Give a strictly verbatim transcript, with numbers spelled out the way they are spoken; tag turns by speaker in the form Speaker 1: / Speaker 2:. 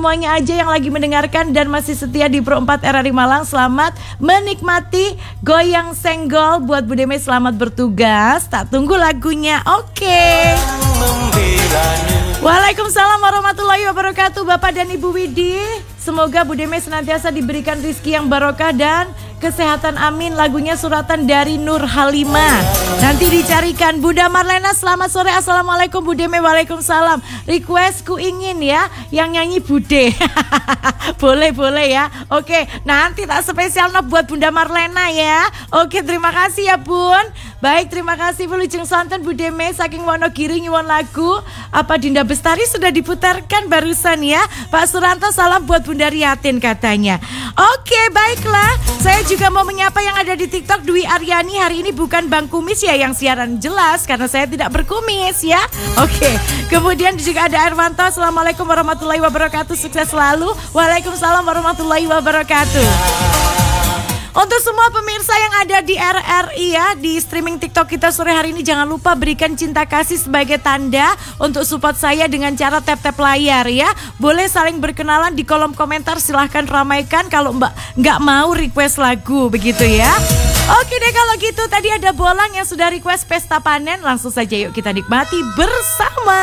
Speaker 1: semuanya aja yang lagi mendengarkan dan masih setia di Pro empat R R I Malang. Selamat menikmati Goyang Senggol. Buat Bu Deme selamat bertugas. Tak tunggu lagunya. Oke okay. Waalaikumsalam warahmatullahi wabarakatuh Bapak dan Ibu Widi. Semoga Bu Deme senantiasa diberikan rizki yang barokah dan kesehatan, amin. Lagunya suratan dari Nur Halimah. Nanti dicarikan. Bunda Marlena selamat sore. Assalamualaikum Bu Deme. Waalaikumsalam. Requestku ingin ya yang nyanyi Bude. Boleh boleh ya. Oke, nanti tak spesial no buat Bunda Marlena ya. Oke, terima kasih ya Bun. Baik, terima kasih Wilujeng Sonten Bu Deme saking Wonogiri nyuwun lagu apa Dinda Bestari sudah diputarkan barusan ya. Pak Suranto salam buat Bunda Riatin katanya. Oke, baiklah. Saya juga mau menyapa yang ada di TikTok. Dwi Aryani, hari ini bukan Bang Kumis ya yang siaran, jelas karena saya tidak berkumis ya. Oke. Kemudian juga ada Erwanto. Assalamualaikum warahmatullahi wabarakatuh. Sukses selalu. Waalaikumsalam warahmatullahi wabarakatuh. Untuk semua pemirsa yang ada di R R I ya, di streaming TikTok kita sore hari ini, jangan lupa berikan cinta kasih sebagai tanda untuk support saya dengan cara tap-tap layar ya. Boleh saling berkenalan di kolom komentar, silahkan ramaikan kalau mbak nggak mau request lagu begitu ya. Oke deh kalau gitu, tadi ada Bolang yang sudah request Pesta Panen, langsung saja yuk kita nikmati bersama.